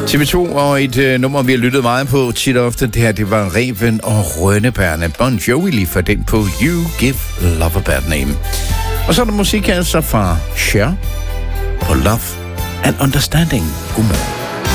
TV2 og et nummer, vi har lyttet meget på tit og ofte. Det her, det var Reven og Rønnebærne. Bon Jovi lige for den på You Give Love a Bad Name. Og så er der musik altså fra Cher på Love and Understanding. Godmorgen.